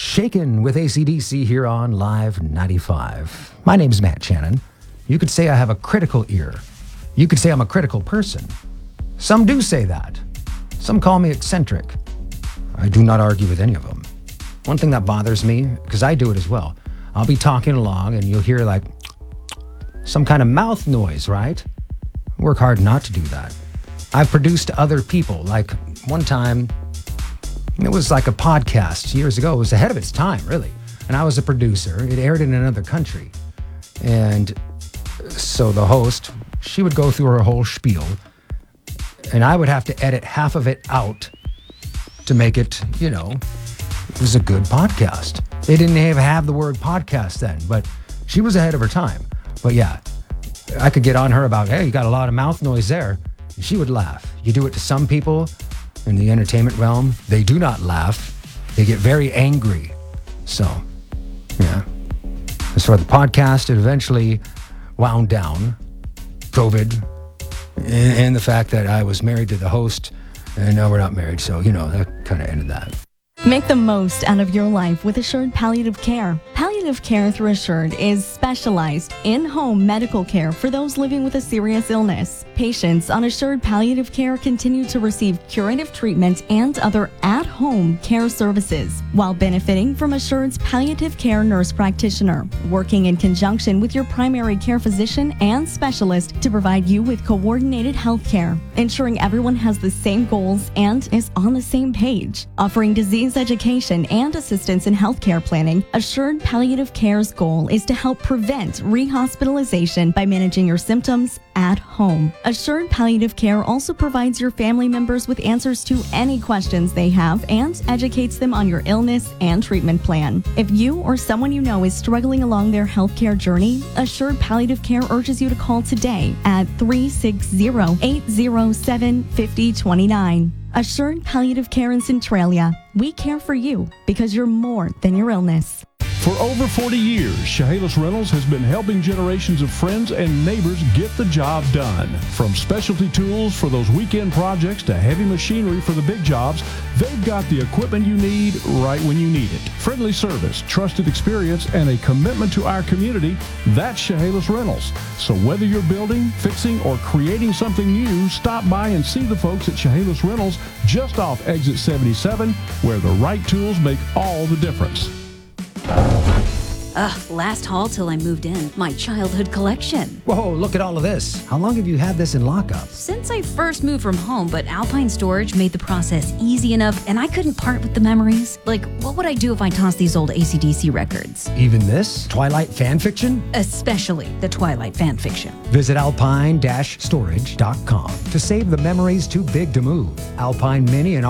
Shaken with AC/DC here on Live 95. My name's Matt Shannon. You could say I have a critical ear. You could say I'm a critical person. Some do say that. Some call me eccentric. I do not argue with any of them. One thing that bothers me, because I do it as well, I'll be talking along and you'll hear like some kind of mouth noise, right? I work hard not to do that. I've produced other people. Like one time, it was like a podcast years ago. It was ahead of its time, really. And I was a producer. It aired in another country. And so the host, she would go through her whole spiel, and I would have to edit half of it out to make it, it was a good podcast. They didn't even have the word podcast then, but she was ahead of her time. But yeah, I could get on her about, hey, you got a lot of mouth noise there. And she would laugh. You do it to some people in the entertainment realm, they do not laugh. They get very angry. So, yeah. As for the podcast, it eventually wound down. COVID and the fact that I was married to the host, and now we're not married. So, that kind of ended that. Make the most out of your life with Assured Palliative Care. Palliative care through Assured is specialized in-home medical care for those living with a serious illness. Patients on Assured Palliative Care continue to receive curative treatment and other at-home care services while benefiting from Assured's palliative care nurse practitioner, working in conjunction with your primary care physician and specialist to provide you with coordinated health care, ensuring everyone has the same goals and is on the same page. Offering disease education and assistance in healthcare planning, Assured Palliative Care's goal is to help prevent rehospitalization by managing your symptoms at home. Assured Palliative Care also provides your family members with answers to any questions they have and educates them on your illness and treatment plan. If you or someone you know is struggling along their healthcare journey, Assured Palliative Care urges you to call today at 360-807-5029. Assured Palliative Care in Centralia. We care for you because you're more than your illness. For over 40 years, Chehalis Rentals has been helping generations of friends and neighbors get the job done. From specialty tools for those weekend projects to heavy machinery for the big jobs, they've got the equipment you need right when you need it. Friendly service, trusted experience, and a commitment to our community, that's Chehalis Rentals. So whether you're building, fixing, or creating something new, stop by and see the folks at Chehalis Rentals just off Exit 77, where the right tools make all the difference. Last haul till I moved in. My childhood collection. Whoa, look at all of this. How long have you had this in lockup? Since I first moved from home, but Alpine Storage made the process easy enough, and I couldn't part with the memories. Like, what would I do if I tossed these old AC/DC records? Even this? Twilight fan fiction? Especially the Twilight fan fiction. Visit alpine-storage.com to save the memories too big to move. Alpine Mini and